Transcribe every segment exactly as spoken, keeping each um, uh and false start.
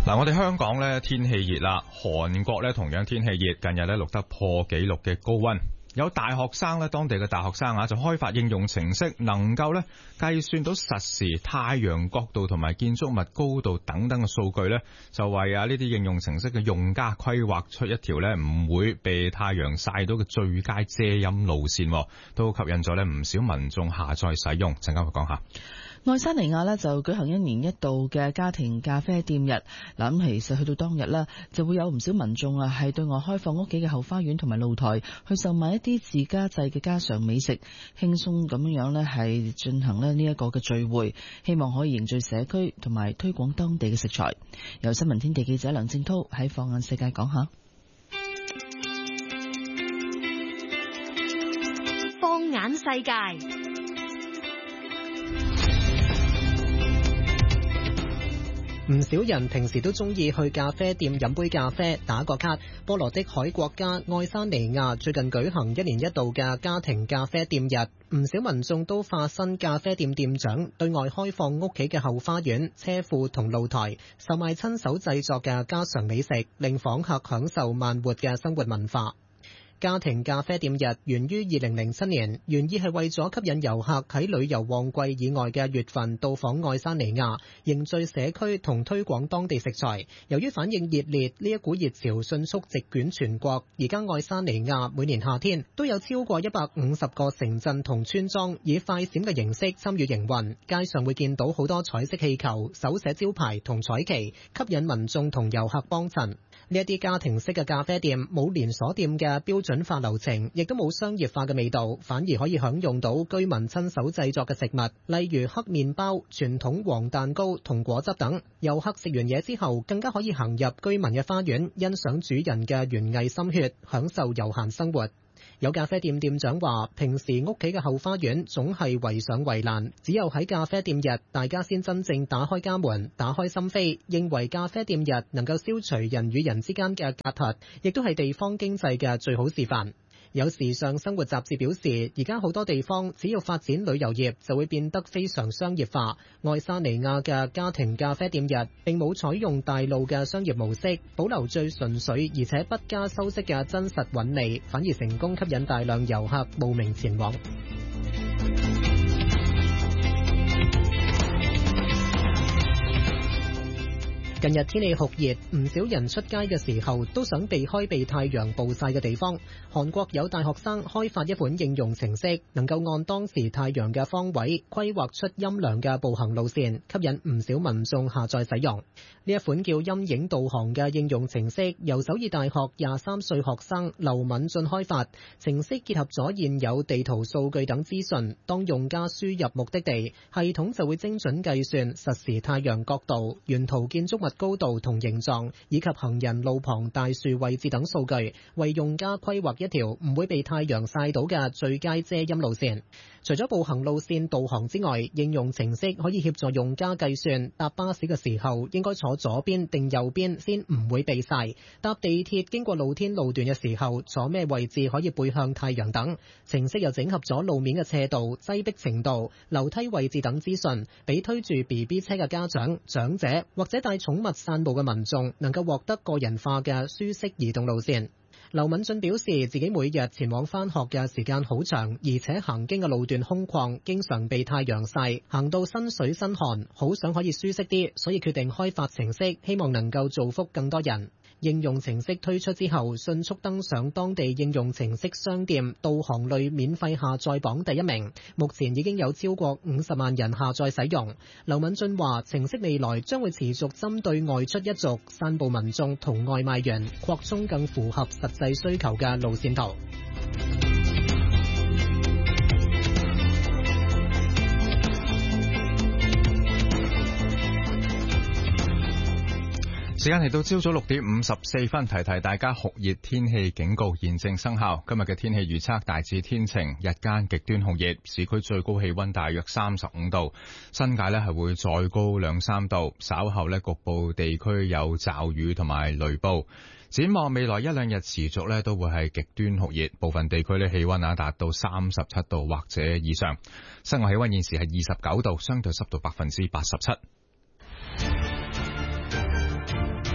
嗱，我哋香港咧天氣熱啦，韓國咧同樣天氣熱，近日咧錄得破紀錄嘅高溫。有大學生咧，當地嘅大學生啊，就開發應用程式，能夠咧計算到實時太陽角度同埋建築物高度等等嘅數據咧，就為啊呢啲應用程式嘅用家規劃出一條咧唔會被太陽曬到嘅最佳遮陰路線，都吸引咗咧唔少民眾下載使用。陣間會講下。 愛沙尼亞呢就舉行一年一度嘅家庭咖啡店日，嗱咁其實去到當日呢，就會有唔少民眾啊係對外開放屋企嘅後花園同埋露台，去售賣一啲自家製嘅家常美食，輕鬆咁樣樣呢係進行咧呢一個嘅聚會，希望可以凝聚社區同埋推廣當地嘅食材。由新聞天地記者梁正濤喺放眼世界講下。 放眼世界。 唔少人平時都中意去咖啡店飲杯咖啡打個卡。波羅的海國家愛沙尼亞最近舉行一年一度嘅家庭咖啡店日，唔少民眾都化身咖啡店店長，對外開放屋企嘅後花園、車庫同露台，售賣親手製作嘅家常美食，令訪客享受慢活嘅生活文化。家庭咖啡店日源於二零零七年，原意係為咗吸引遊客喺旅遊旺季以外嘅月份到訪愛沙尼亞，凝聚社區同推廣當地食材。由於反應熱烈，呢一股熱潮迅速席捲全國。而家愛沙尼亞每年夏天都有超過一百五十個城鎮同村莊以快閃嘅形式參與營運，街上會見到好多彩色氣球、手寫招牌同彩旗，吸引民眾同遊客幫襯。呢一啲家庭式嘅咖啡店冇連鎖店嘅標準化流程，亦都冇商業化嘅味道，反而可以享用到居民親手製作嘅食物，例如黑麵包、傳統黃蛋糕同果汁等。遊客食完嘢之後，更加可以行入居民嘅花園，欣賞主人嘅園藝心血，享受悠閒生活。有咖啡店店長話，平時屋企嘅後花園總係圍上圍欄，只有喺咖啡店日，大家先真正打開家門，打開心扉，認為咖啡店日能夠消除人與人之間嘅隔閡，亦都係地方經濟嘅最好示範。有時尚生活雜誌表示，而家好多地方只要發展旅遊業，就會變得非常商業化。愛沙尼亞嘅家庭咖啡店日並冇採用大路嘅商業模式，保留最純粹而且不加修飾嘅真實韻味，反而成功吸引大量遊客慕名前往。近日天氣酷熱，唔少人出街嘅時候都想避開被太陽暴曬嘅地方。韓國有大學生開發一款應用程式，能夠按當時太陽嘅方位規劃出陰涼嘅步行路線，吸引唔少民眾下載使用。呢一款叫陰影導航嘅應用程式，由首爾大學廿三歲學生劉敏俊開發。程式結合咗現有地圖數據等資訊，當用家輸入目的地，系統就會精準計算實時太陽角度、沿途建築物高度同形狀，以及行人路旁大樹位置等數據，為用家規劃一條唔會被太陽曬到嘅最佳遮陰路線。除咗步行路線導航之外，應用程式可以協助用家計算搭巴士嘅時候應該坐左邊定右邊先唔會被曬，搭地鐵經過露天路段嘅時候坐咩位置可以背向太陽等。程式又整合咗路面嘅斜度、擠迫程度、樓梯位置等資訊，俾推住 B B 車嘅家長、長者或者帶寵物散步嘅民眾能夠獲得個人化嘅舒適移動路線。劉敏俊表示，自己每日前往返學嘅時間好長，而且行經嘅路段空曠，經常被太陽曬，行到身水身汗，好想可以舒適啲，所以決定開發程式，希望能夠造福更多人。應用程式推出之後，迅速登上當地應用程式商店導航類免費下載榜第一名，目前已經有超過五十萬人下載使用。劉敏俊話，程式未來將會持續針對外出一族、散步民眾同外賣員，擴充更符合實際需求嘅路線圖。 時間嚟到朝早六點五十四分，提提大家酷熱天氣警告現正生效。今日嘅天氣預測大致天晴，日間極端酷熱，市區最高氣溫大約三十五度，新界呢係會再高兩三度。稍後呢局部地區有驟雨同埋雷暴。展望未來一兩日持續呢都會係極端酷熱，部分地區呢氣溫啊達到三十七度或者以上。室外氣溫現時係二十九度，相對濕度百分之八十七。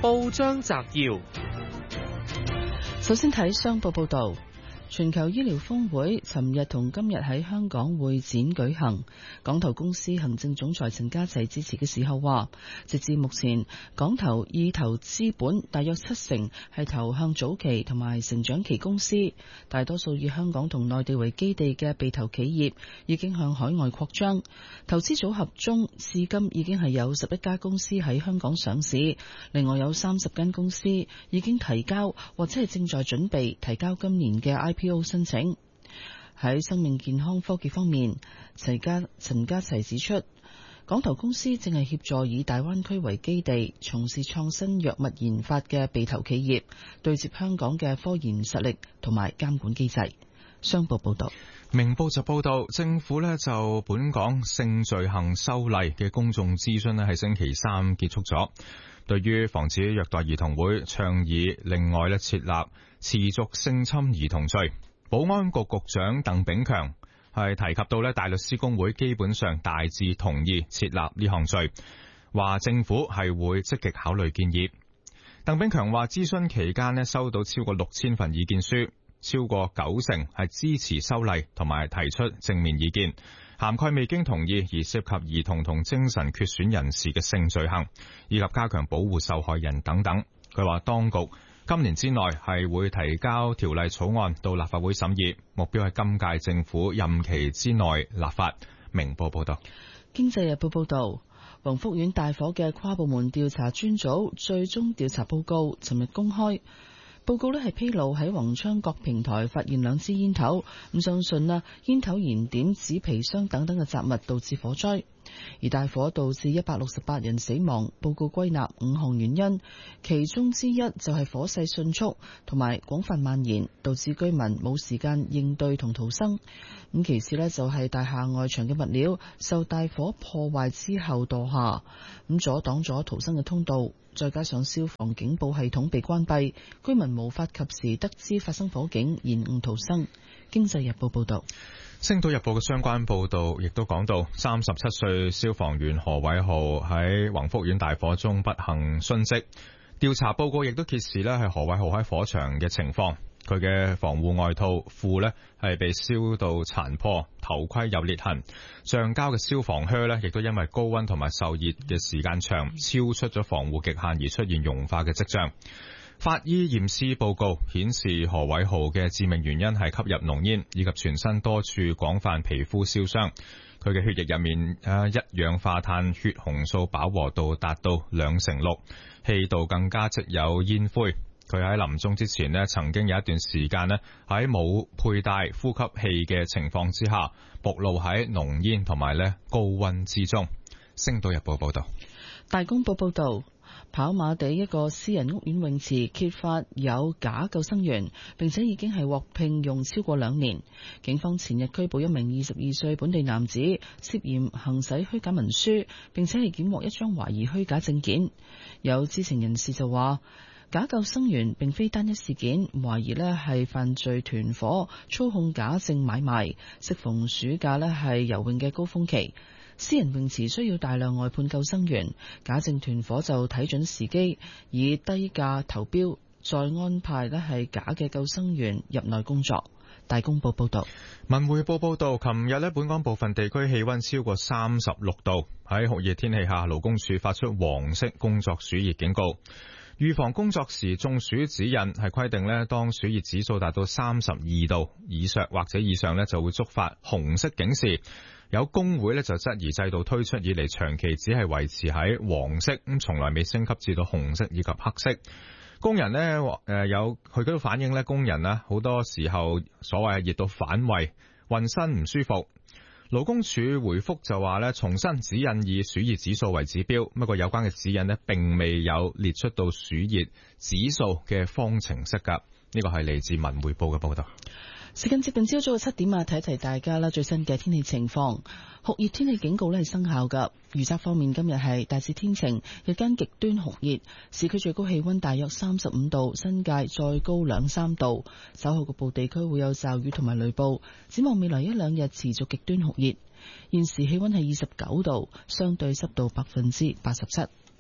報章摘要， 首先睇商報報道。全球醫療峰會尋日同今日喺香港會展舉行，港投公司行政總裁陳家齊致辭嘅時候話，直至目前，港投已投資本大約七成係投向早期同埋成長期公司，大多數以香港同內地為基地嘅被投企業已經向海外擴張，投資組合中至今已經係有十一家公司喺香港上市，另外有三十間公司已經提交或者係正在準備提交今年嘅 I P O申請。喺生命健康科技方面，陳家陳家齊指出，港投公司正係協助以大灣區為基地從事創新藥物研發嘅被投企業，對接香港嘅科研實力同埋監管機制。商報報道。 明報就報道，政府呢就本港性罪行修例嘅公眾諮詢呢喺星期三結束咗。對於防止虐待兒童會倡議另外呢設立持續性侵兒童罪，保安局局長鄧炳強係提及到呢大律師公會基本上大致同意設立呢項罪，話政府係會積極考慮建議。鄧炳強話諮詢期間呢收到超過六千份意見書，超過九成係支持修例同埋提出正面意見，涵蓋未經同意而涉及兒童同精神缺損人士嘅性罪行，以及加強保護受害人等等。佢話當局今年之內係會提交條例草案到立法會審議，目標係今屆政府任期之內立法。明報報道。 經濟日報報道，宏福苑大火嘅跨部門調查專組最終調查報告尋日公開。報告呢係披露喺宏昌各平台發現兩支煙頭，咁相信啦煙頭燃點紙皮箱等等嘅雜物導致火災，而大火導致一百六十八人死亡。報告歸納五項原因，其中之一就係火勢迅速同埋廣泛蔓延，導致居民冇時間應對同逃生。咁其次呢就係大廈外牆嘅物料受大火破壞之後墮下，咁阻擋咗逃生嘅通道。再加上消防警報系統被關閉，居民無法及時得知發生火警，延誤逃生。經濟日報報道。 星島日報嘅相關報道亦都講到，三十七歲消防員何偉浩喺宏福苑大火中不幸殉職。調查報告亦都揭示呢係何偉浩喺火場嘅情況。佢嘅防護外套褲呢係被燒到殘破，頭盔有裂痕，橡膠嘅消防靴呢亦都因為高溫同埋受熱嘅時間長，超出咗防護極限而出現融化嘅跡象。法醫驗屍報告顯示何偉浩嘅致命原因係吸入濃煙以及全身多處廣泛皮膚燒傷。佢嘅血液入面誒一氧化碳血紅素飽和度達到兩成六，氣道更加積有煙灰。佢喺臨終之前呢，曾經有一段時間呢喺冇佩戴呼吸器嘅情況之下，暴露喺濃煙同埋呢高溫之中。星島日報報道。 大公報報道，跑馬地一個私人屋苑泳池揭發有假救生員，並且已經係獲聘用超過兩年。警方前日拘捕一名二十二歲本地男子，涉嫌行使虛假文書，並且係檢獲一張懷疑虛假證件。有知情人士就話，假救生員並非單一事件，懷疑呢係犯罪團伙操控假證買賣。適逢暑假呢係游泳嘅高峰期，私人泳池需要大量外判救生員，假證團伙就睇準時機，以低價投標，再安排呢係假嘅救生員入內工作。大公報報道。 文匯報報道，琴日呢本港部分地區氣溫超過三十六度，喺酷熱天氣下，勞工處發出黃色工作暑熱警告。預防工作時中暑指引係規定呢，當暑熱指數達到三十二度以上或者以上呢，就會觸發紅色警示。有工會呢就質疑制度推出以嚟長期只係維持喺黃色，咁從來未升級至到紅色以及黑色。工人呢誒有佢嗰度反映呢，工人呢好多時候所謂熱到反胃，渾身唔舒服。勞工處回覆就話咧，重新指引以暑熱指數為指標，不過有關嘅指引咧並未有列出到暑熱指數嘅方程式噶。呢個係嚟自文匯報嘅報道。 時間接近朝早嘅七點啊，提一提大家啦，最新嘅天氣情況。酷熱天氣警告咧係生效噶。預測方面，今日係大致天晴，日間極端酷熱，市區最高氣溫大約三十五度，新界再高兩三度。稍後局部地區會有驟雨同埋雷暴。展望未來一兩日持續極端酷熱。現時氣溫係二十九度，相對濕度百分之八十七。